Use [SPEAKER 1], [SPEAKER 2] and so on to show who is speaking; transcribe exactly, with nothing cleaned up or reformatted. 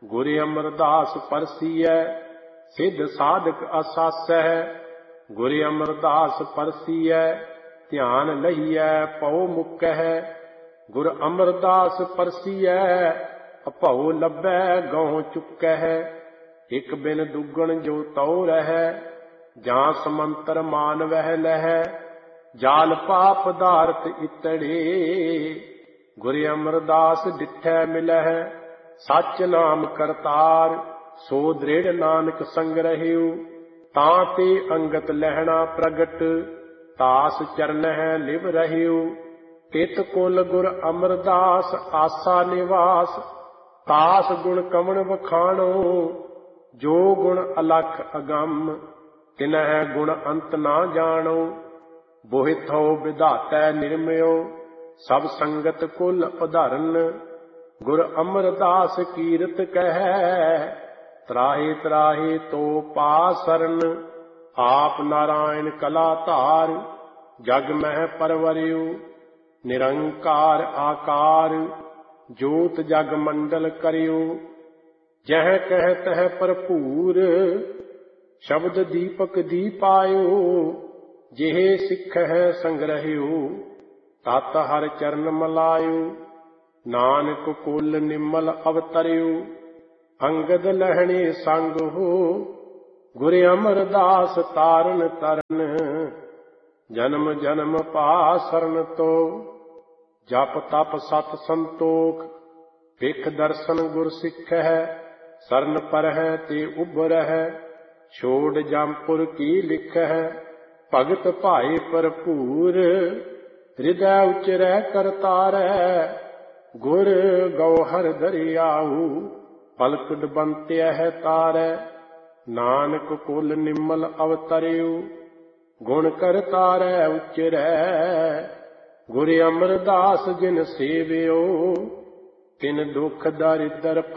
[SPEAKER 1] गुर अमरदास परसियै सिद्ध साधक असासै। गुर अमरदास परसियै ध्यान लहियै पौ मुकै। गुर अमरदास परसियै अभौ लभै गौं चुकै। इक बिन दुगण जो तौ रहै ਜਾਂ ਸਮੰਤਰ ਮਾਨ ਵਹਿ ਲਹੈ। ਜਾਲ ਪਾਪ ਪਦਾਰਥ ਇਤੜੇ ਗੁਰ ਅਮਰਦਾਸ ਡਿਠੈ ਮਿਲਹਿ। ਸੱਚ ਨਾਮ ਕਰਤਾਰ ਸੋ ਦ੍ਰਿੜ ਨਾਨਕ ਸੰਗ ਰਹਿਉ। ਤਾਂ ਤੇ ਅੰਗਤ ਲਹਿਣਾ ਪ੍ਰਗਟ ਤਾਸ ਚਰਨਹਿ ਲਿਵ ਰਹਿਉ। ਤਿਤ ਕੁਲ ਗੁਰ ਅਮਰਦਾਸ ਆਸਾ ਨਿਵਾਸ ਤਾਸ ਗੁਣ ਕਵਣ ਵਖਾਣੋ। ਜੋ ਗੁਣ ਅਲਖ ਅਗੰਮ ਤਿਨਹਿ ਗੁਣ ਅੰਤ ਨਾ ਜਾਣੋ। ਬੋਹਿਥੋ ਵਿਧਾਤੈ ਨਿਰਮਿਓ ਸਭ ਸੰਗਤ ਕੁਲ ਉਧਰਨ। ਗੁਰ ਅਮਰਦਾਸ ਕੀਰਤ ਕਹਿ ਤਰਾਹੇ ਤਰਾਹੇ ਤੋ ਪਾਸਰਨ। ਆਪ ਨਾਰਾਇਣ ਕਲਾ ਧਾਰ ਜਗ ਮਹਿ ਪਰਵਰਿਉ। ਨਿਰੰਕਾਰ ਆਕਾਰ ਜੋਤ ਜਗ ਮੰਡਲ ਕਰਿਉ। ਜਹ ਕਹਿ ਤਹ ਭਰਪੂਰ ਸ਼ਬਦ ਦੀਪਕ ਦੀਪਾਇਓ। ਜਿਹੇ ਸਿੱਖਹਿ ਸੰਗ੍ਰਹਿਉ ਤਤ ਹਰ ਚਰਨ ਮਲਾਇਉ। ਨਾਨਕ ਕੁਲ ਨਿਮਲ ਅਵਤਰਿਉ ਅੰਗਦ ਲਹਿਣੇ ਸੰਗ ਹੋ। ਗੁਰ ਅਮਰਦਾਸ ਤਾਰਨ ਤਰਨ ਜਨਮ ਜਨਮ ਪਾਸਰਨ ਤੋ। ਜਪ ਤਪ ਸਤ ਸੰਤੋਖ ਵਿਖ ਦਰਸ਼ਨ ਗੁਰ ਸਿੱਖਹਿ। ਸਰਨ ਪਰਹਿ ਤੇ ਉਭਰਹਿ ਛੋੜ ਜੰਪੁਰ ਕੀ ਲਿਖਹਿ। ਭਗਤ ਭਾਏ ਭਰਪੂਰ ਹਿਰਦੈ ਉਚਰੈ ਕਰਤਾਰੈ। ਗੁਰ ਗੌਹਰ ਦਰਿਆਉ ਪਲਕ ਡਬੰਤਿਐ ਤਾਰੈ। ਨਾਨਕ ਕੁਲ ਨਿਮਲ ਅਵਤਰਿਉ ਗੁਣ ਕਰਤਾਰੈ ਉਚਰੈ। ਗੁਰ ਅਮਰਦਾਸ ਜਿਨ ਸੇਵਿਓ ਤਿਨ ਦੁਖ ਦਰਿਦਰ